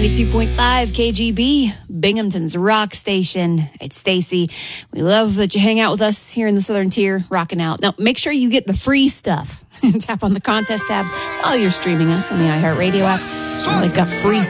92.5 KGB, Binghamton's rock station. It's Stacy. We love that you hang out with us here in the Southern Tier, rocking out. Now, make sure you get the free stuff. Tap on the contest tab while you're streaming us on the iHeartRadio app. We always got free